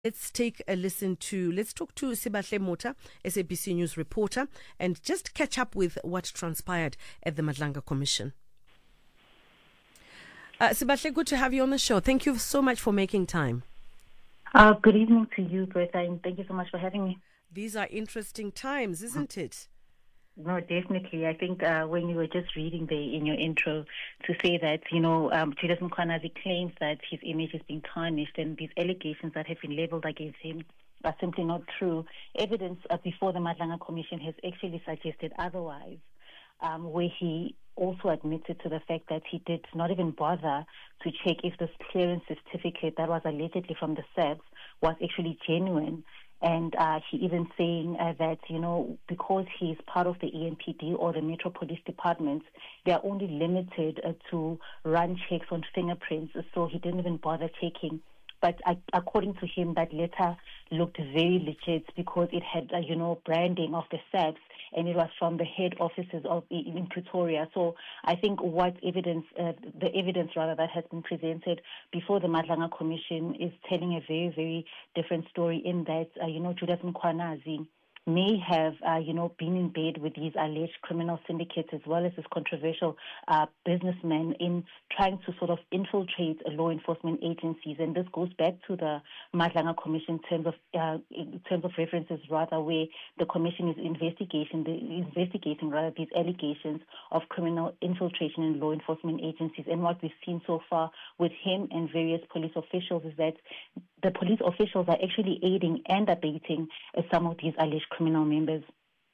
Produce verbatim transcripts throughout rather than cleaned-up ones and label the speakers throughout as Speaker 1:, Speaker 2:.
Speaker 1: Let's take a listen to, let's talk to Sibahle Mota, S A B C News reporter, and just catch up with what transpired at the Madlanga Commission. Uh, Sibahle, good to have you on the show. Thank you so much for making time.
Speaker 2: Uh, good evening to you, Bertha, and thank you so much for having me.
Speaker 1: These are interesting times, isn't it?
Speaker 2: No, definitely. I think uh, when you were just reading there in your intro to say that, you know, um, Julius Mkhwanazi claims that his image is being tarnished and these allegations that have been leveled against him are simply not true. Evidence uh, before the Madlanga Commission has actually suggested otherwise, um, where he also admitted to the fact that he did not even bother to check if this clearance certificate that was allegedly from the S A B S was actually genuine. And uh, he even saying uh, that, you know, because he's part of the E M P D or the Metro Police Department, they are only limited uh, to run checks on fingerprints. So he didn't even bother checking. But uh, according to him, that letter looked very legit because it had, uh, you know, branding of the S A B S, and it was from the head offices of in Pretoria. So I think what evidence, uh, the evidence rather that has been presented before the Madlanga Commission is telling a very, very different story in that, uh, you know, Julius Mkhwanazi may have, uh, you know, been in bed with these alleged criminal syndicates as well as this controversial uh, businessman in trying to sort of infiltrate law enforcement agencies. And this goes back to the Madlanga Commission in terms of uh, in terms of references, rather, where the commission is investigating the investigating rather these allegations of criminal infiltration in law enforcement agencies. And what we've seen so far with him and various police officials is that the police officials are actually aiding and abating uh, some of these alleged criminal members.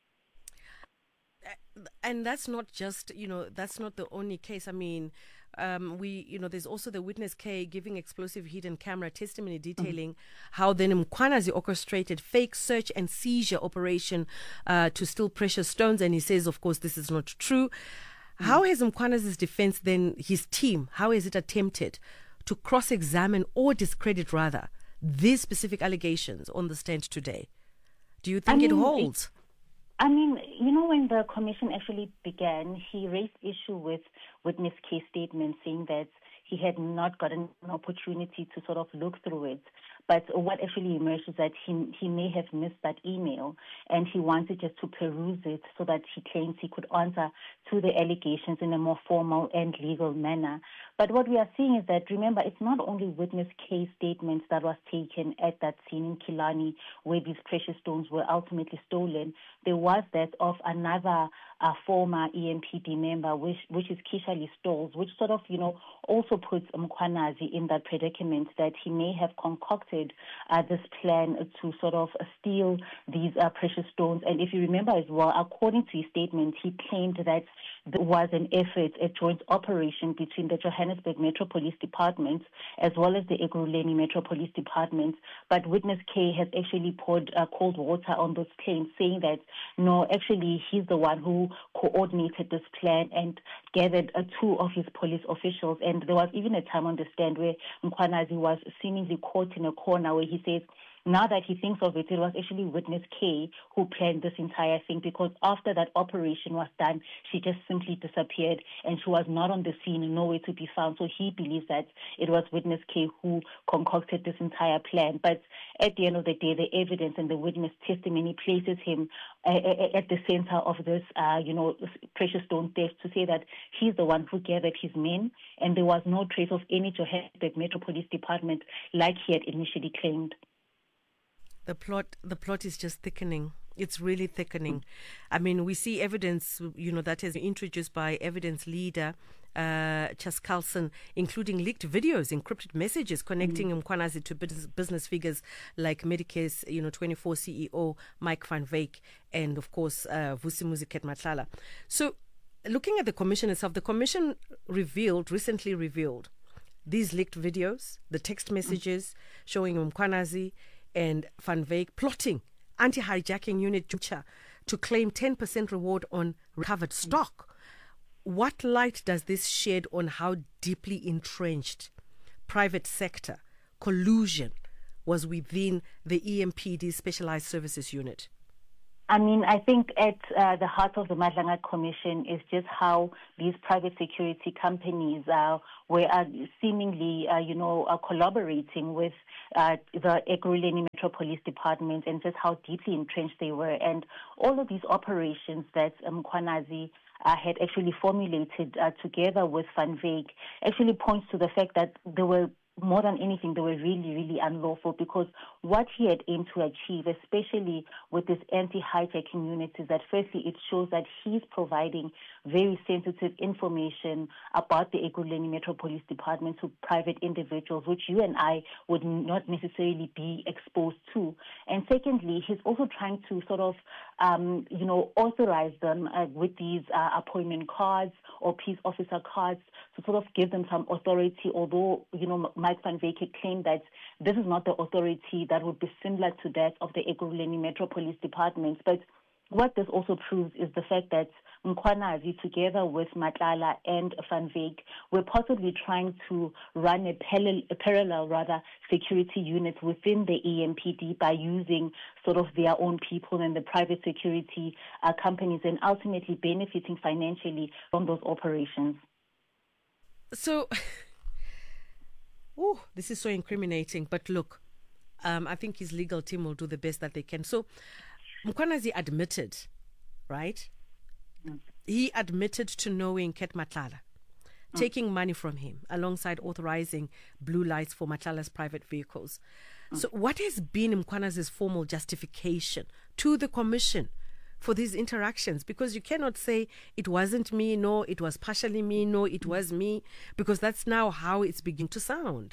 Speaker 1: And that's not just, you know, that's not the only case. I mean, um, we, you know, there's also the witness K giving explosive hidden camera testimony detailing mm-hmm. how then Mkhwanazi orchestrated fake search and seizure operation uh, to steal precious stones. And he says, of course, this is not true. Mm-hmm. How has Mkhwanazi's defense then, his team, how has it attempted to cross-examine or discredit rather these specific allegations on the stand today? Do you think I mean, it holds?
Speaker 2: It, I mean, you know, when the commission actually began, he raised issue with witness K's statement saying that he had not gotten an opportunity to sort of look through it. But what actually emerged is that he he may have missed that email and he wanted just to peruse it so that he claims he could answer to the allegations in a more formal and legal manner. But what we are seeing is that, remember, it's not only witness K's statements that was taken at that scene in Killarney where these precious stones were ultimately stolen. There was that of another uh, former E M P D member, which which is Kishali Stolz, which sort of, you know, also puts Mkhwanazi in that predicament that he may have concocted uh, this plan to sort of steal these uh, precious stones. And if you remember as well, according to his statement, he claimed that there was an effort, a joint operation between the Johannesburg Metro Police Department as well as the Ekurhuleni Metro Police Department. But witness K has actually poured uh, cold water on those claims, saying that, no, actually, he's the one who coordinated this plan and gathered uh, two of his police officials. And there was even a time on the stand where Mkhwanazi was seemingly caught in a corner where he says, now that he thinks of it, it was actually witness K who planned this entire thing, because after that operation was done, she just simply disappeared and she was not on the scene, nowhere to be found. So he believes that it was witness K who concocted this entire plan. But at the end of the day, the evidence and the witness testimony places him uh, at the center of this, uh, you know, precious stone theft, to say that he's the one who gathered his men and there was no trace of any Johannesburg Metro Police Department like he had initially claimed.
Speaker 1: The plot, the plot is just thickening. It's really thickening. I mean, we see evidence, you know, that has been introduced by evidence leader uh, Chas Carlson, including leaked videos, encrypted messages connecting mm-hmm. Mkhwanazi to business, business figures like Medicare's, you know, twenty-four C E O Mike van Wyk and, of course, uh, Vusi Muziket Matlala. So, looking at the commission itself, the commission revealed, recently revealed, these leaked videos, the text messages mm-hmm. showing Mkhwanazi and Van Wyk plotting anti-hijacking unit to claim ten percent reward on recovered stock. What light does this shed on how deeply entrenched private sector collusion was within the E M P D Specialized Services Unit?
Speaker 2: I mean, I think at uh, the heart of the Madlanga Commission is just how these private security companies uh, were uh, seemingly, uh, you know, uh, collaborating with uh, the Ekurhuleni Metro Police Department, and just how deeply entrenched they were. And all of these operations that um, Mkhwanazi uh, had actually formulated uh, together with Van Wyk actually points to the fact that there were, more than anything, they were really, really unlawful, because what he had aimed to achieve, especially with this anti-hijacking unit, is that firstly, it shows that he's providing very sensitive information about the Ekurhuleni Metro Police Department to private individuals, which you and I would not necessarily be exposed to. And secondly, he's also trying to sort of, um, you know, authorize them uh, with these uh, appointment cards or peace officer cards to sort of give them some authority, although, you know, Mike Van Wyk claimed that this is not the authority that would be similar to that of the Ekurhuleni Metro Police Department. But what this also proves is the fact that Mkhwanazi, together with Matlala and Van Wyk, were possibly trying to run a parallel, a parallel rather, security unit within the E M P D by using sort of their own people and the private security uh, companies, and ultimately benefiting financially from those operations.
Speaker 1: So, oh, this is so incriminating. But look, um, I think his legal team will do the best that they can. So, Mkhwanazi admitted, right? Mm. He admitted to knowing Ket Matlala, mm. taking money from him, alongside authorizing blue lights for Matlala's private vehicles. Mm. So, what has been Mkhwanazi's formal justification to the commission for these interactions? Because you cannot say it wasn't me, no, it was partially me, no, it was me, because that's now how it's beginning to sound.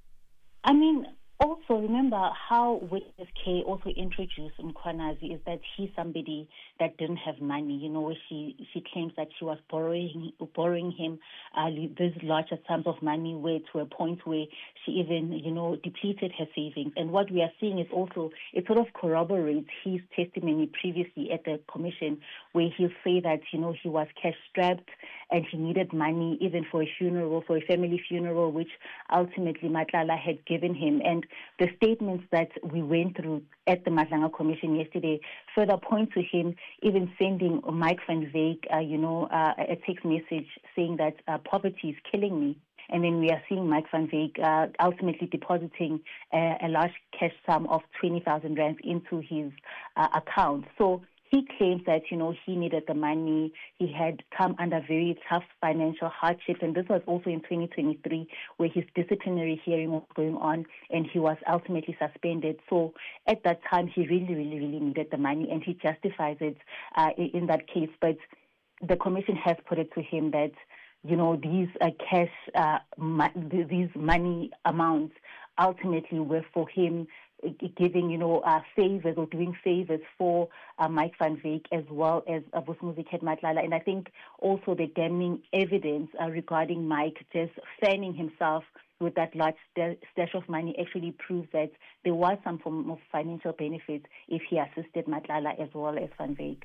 Speaker 2: I mean, also remember how Witness K also introduced Mkhwanazi is that he's somebody that didn't have money. You know, where she she claims that she was borrowing borrowing him uh, these larger sums of money, where to a point where she even, you know, depleted her savings. And what we are seeing is also, it sort of corroborates his testimony previously at the commission, where he'll say that, you know, he was cash strapped and he needed money even for a funeral, for a family funeral, which ultimately Matlala had given him. And the statements that we went through at the Madlanga Commission yesterday further point to him even sending Mike Van Wyk, uh, you know, uh, a text message saying that uh, poverty is killing me. And then we are seeing Mike Van Wyk uh, ultimately depositing a, a large cash sum of twenty thousand rands into his uh, account. So he claims that, you know, he needed the money. He had come under very tough financial hardship. And this was also in twenty twenty-three, where his disciplinary hearing was going on and he was ultimately suspended. So at that time, he really, really, really needed the money, and he justifies it uh, in that case. But the commission has put it to him that, you know, these uh, cash, uh, ma- these money amounts ultimately were for him giving, you know, uh, favors or doing favors for uh, Mike Van Wyk, as well as uh, Vusumuzi Ket Matlala. And I think also the damning evidence uh, regarding Mike just fanning himself with that large st- stash of money actually proves that there was some form of financial benefit if he assisted Matlala as well as Van Wyk.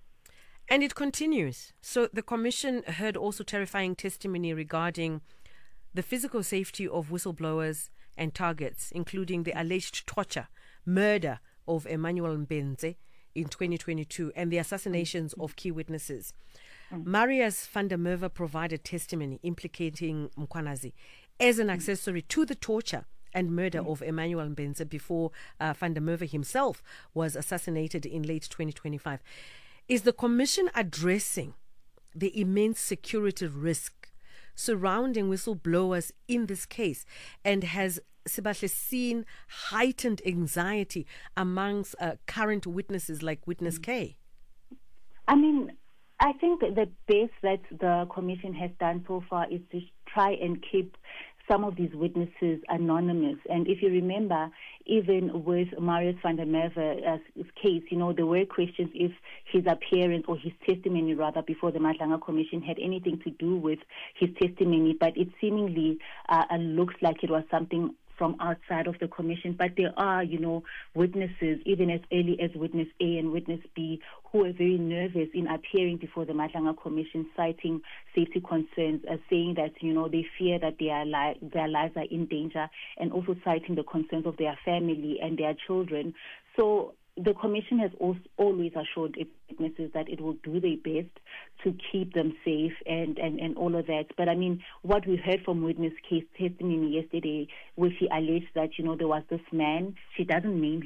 Speaker 1: And it continues. So the commission heard also terrifying testimony regarding the physical safety of whistleblowers and targets, including the alleged torture, murder of Emmanuel Mbenze in twenty twenty-two and the assassinations mm-hmm. of key witnesses. Mm-hmm. Marius van der Merwe provided testimony implicating Mkhwanazi as an accessory to the torture and murder mm-hmm. of Emmanuel Mbenze before uh, van der Merwe himself was assassinated in late twenty twenty-five. Is the commission addressing the immense security risk surrounding whistleblowers in this case, and has Sibahle seen heightened anxiety amongst uh, current witnesses like Witness K?
Speaker 2: I mean, I think the best that the commission has done so far is to try and keep some of these witnesses anonymous. And if you remember, even with Marius van der Merwe's case, you know, there were questions if his appearance or his testimony, rather, before the Madlanga Commission had anything to do with his testimony. But it seemingly uh, looks like it was something from outside of the commission. But there are, you know, witnesses, even as early as Witness A and Witness B, who are very nervous in appearing before the Madlanga Commission, citing safety concerns, uh, saying that, you know, they fear that their, li- their lives are in danger, and also citing the concerns of their family and their children. So the commission has also always assured its witnesses that it will do their best to keep them safe and, and, and all of that. But I mean, what we heard from witness case testimony yesterday, where she alleged that, you know, there was this man, she doesn't name